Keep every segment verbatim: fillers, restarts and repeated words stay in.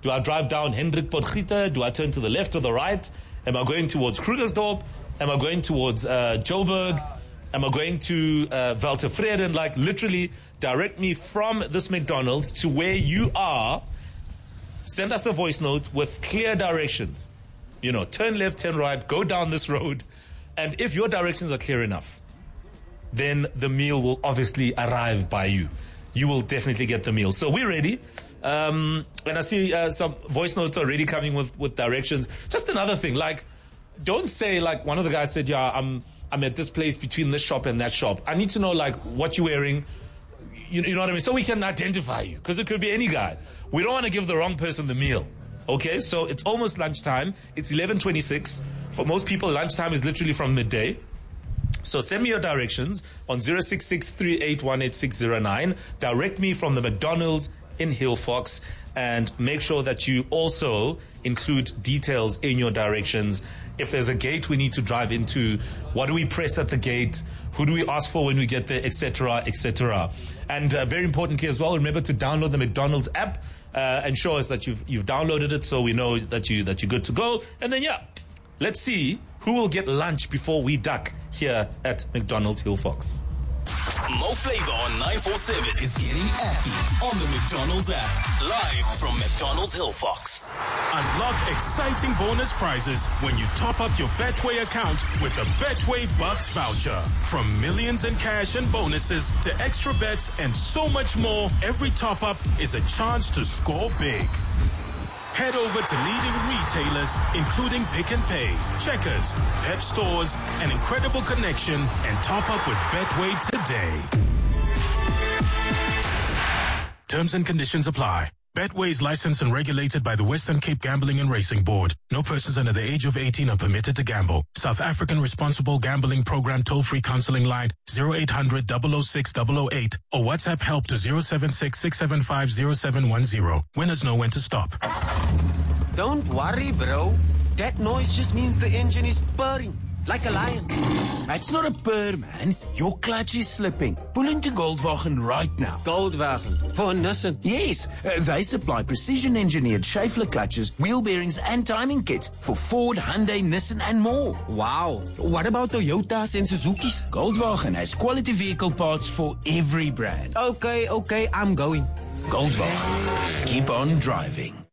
Do I drive down Hendrik Potgieter? Do I turn to the left or the right? Am I going towards Krugersdorp? Am I going towards uh, Joburg? Am I going to uh, Walter Vreden? Like, literally, direct me from this McDonald's to where you are. Send us a voice note with clear directions. You know, turn left, turn right, go down this road. And if your directions are clear enough, then the meal will obviously arrive by you. You will definitely get the meal. So we're ready. Um, and I see uh, some voice notes already coming with, with directions. Just another thing, like, don't say, like, one of the guys said, yeah, I'm I'm at this place between this shop and that shop. I need to know, like, what you're wearing. You, you know what I mean? So we can identify you, because it could be any guy. We don't want to give the wrong person the meal. Okay, so it's almost lunchtime. It's eleven twenty-six. For most people, lunchtime is literally from midday. So send me your directions on zero six six, three eight one, eight six zero nine. Direct me from the McDonald's in Hillfox, and make sure that you also include details in your directions. If there's a gate we need to drive into, what do we press at the gate? Who do we ask for when we get there, et cetera, et cetera. And uh, very importantly as well, remember to download the McDonald's app uh, and show us that you've you've downloaded it, so we know that you that you're good to go. And then yeah, let's see who will get lunch before we duck here at McDonald's Hillfox. Mo Flavor on nine four seven is getting active on the McDonald's app. Live from McDonald's Hillfox. Unlock exciting bonus prizes when you top up your Betway account with a Betway Bucks voucher. From millions in cash and bonuses to extra bets and so much more, every top up is a chance to score big. Head over to leading retailers, including Pick and Pay, Checkers, Pep Stores, and Incredible Connection, and top up with Betway today. Terms and conditions apply. Betway is licensed and regulated by the Western Cape Gambling and Racing Board. No persons under the age of eighteen are permitted to gamble. South African Responsible Gambling Program toll-free counseling line zero eight hundred, double oh six, double oh eight or WhatsApp help to zero seven six, six seven five, zero seven one zero. Winners know when to stop. Don't worry, bro. That noise just means the engine is purring. Like a lion. It's not a purr, man. Your clutch is slipping. Pull into Goldwagen right now. Goldwagen? For Nissan? Yes. Uh, they supply precision-engineered Schaeffler clutches, wheel bearings, and timing kits for Ford, Hyundai, Nissan, and more. Wow. What about Toyotas and Suzuki's? Goldwagen has quality vehicle parts for every brand. Okay, okay, I'm going. Goldwagen. Keep on driving.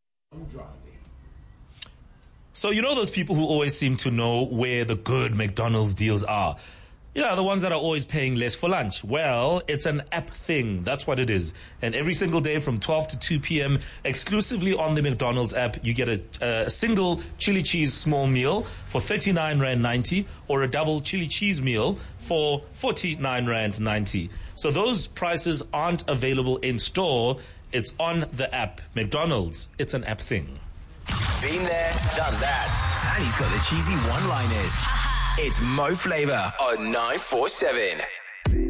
So you know those people who always seem to know where the good McDonald's deals are? Yeah, the ones that are always paying less for lunch. Well, it's an app thing. That's what it is. And every single day from twelve to two p.m., exclusively on the McDonald's app, you get a, a single chili cheese small meal for thirty-nine rand ninety or a double chili cheese meal for forty-nine rand ninety. So those prices aren't available in store. It's on the app. McDonald's, it's an app thing. Been there, done that. And he's got the cheesy one-liners. It's Mo Flavor on nine four seven.